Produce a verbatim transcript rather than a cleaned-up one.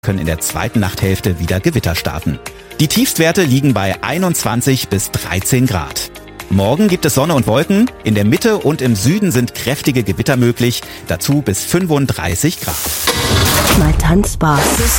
können in der zweiten Nachthälfte wieder Gewitter starten. Die Tiefstwerte liegen bei einundzwanzig bis dreizehn Grad. Morgen gibt es Sonne und Wolken. In der Mitte und im Süden sind kräftige Gewitter möglich. Dazu bis fünfunddreißig Grad. Mal tanzbar.